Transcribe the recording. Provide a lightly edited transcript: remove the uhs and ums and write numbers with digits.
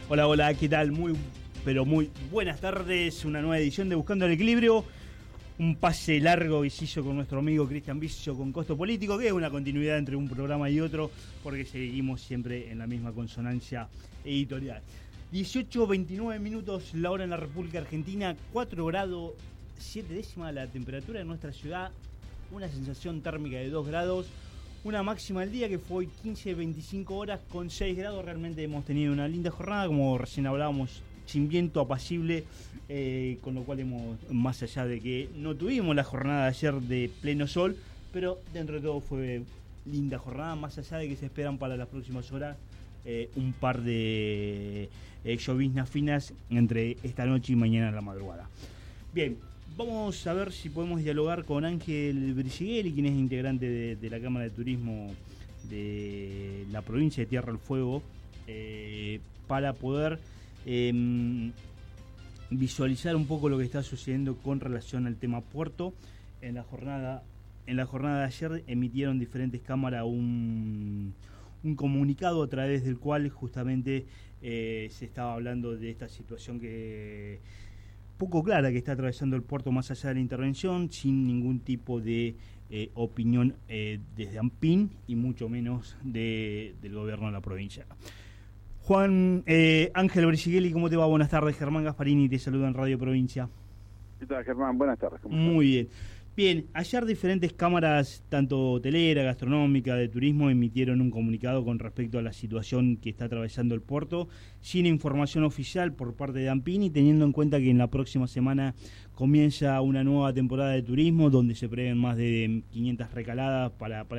Hola, hola, ¿qué tal? Muy buenas tardes. Una nueva edición de Buscando el Equilibrio. Un pase largo que se hizo con nuestro amigo Cristian Vicio con Costo Político, que es una continuidad entre un programa y otro, porque seguimos siempre en la misma consonancia editorial. 18:29 minutos, la hora en la República Argentina, 4 grados 7 décimas la temperatura en nuestra ciudad, una sensación térmica de 2 grados, una máxima del día que fue hoy 15-25 horas con 6 grados. Realmente hemos tenido una linda jornada, como recién hablábamos, sin viento, apacible, con lo cual más allá de que no tuvimos la jornada de ayer de pleno sol, pero dentro de todo fue linda jornada, más allá de que se esperan para las próximas horas un par de lloviznas finas entre esta noche y mañana a la madrugada. Bien, vamos a ver si podemos dialogar con Ángel Briciguelli, quien es integrante de la Cámara de Turismo de la provincia de Tierra del Fuego, para poder visualizar un poco lo que está sucediendo con relación al tema puerto. En la jornada de ayer emitieron diferentes cámaras un comunicado a través del cual justamente se estaba hablando de esta situación que poco clara que está atravesando el puerto, más allá de la intervención, sin ningún tipo de opinión desde ANPIN y mucho menos del gobierno de la provincia. Juan Ángel Briciguelli, ¿cómo te va? Buenas tardes. Germán Gasparini te saluda en Radio Provincia. ¿Qué tal, Germán? Buenas tardes. ¿Cómo estás? Muy bien. Bien, ayer diferentes cámaras, tanto hotelera, gastronómica, de turismo, emitieron un comunicado con respecto a la situación que está atravesando el puerto, sin información oficial por parte de ANPIN y teniendo en cuenta que en la próxima semana comienza una nueva temporada de turismo donde se prevén más de 500 recaladas para